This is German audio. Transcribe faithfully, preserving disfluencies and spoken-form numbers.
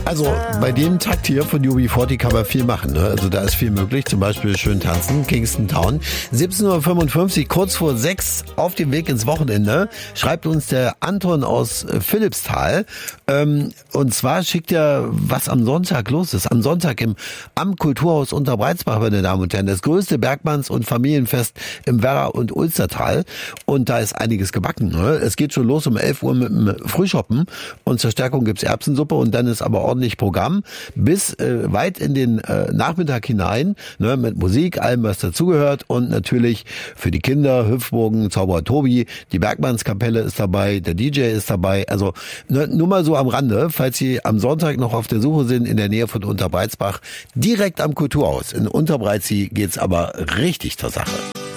Also bei dem Takt hier von U B vierzig kann man viel machen. Ne? Also da ist viel möglich, zum Beispiel schön tanzen, Kingston Town. siebzehn Uhr fünfundfünfzig, kurz vor sechs, auf dem Weg ins Wochenende, schreibt uns der Anton aus Philippsthal. Ähm, und zwar schickt er, was am Sonntag los ist. Am Sonntag im am Kulturhaus Unterbreizbach, meine Damen und Herren, das größte Bergmanns- und Familienfest im Werra- und Ulstertal. Und da ist einiges gebacken. Ne? Es geht schon los um elf Uhr mit dem Frühschoppen und zur Stärkung gibt's Erbsensuppe und dann ist aber ordentlich Programm bis äh, weit in den äh, Nachmittag hinein, ne, mit Musik, allem was dazugehört und natürlich für die Kinder Hüpfburgen, Zauberer Tobi, die Bergmannskapelle ist dabei, der D J ist dabei. Also ne, nur mal so am Rande, falls Sie am Sonntag noch auf der Suche sind in der Nähe von Unterbreizbach, direkt am Kulturhaus in Unterbreizi geht's aber richtig zur Sache.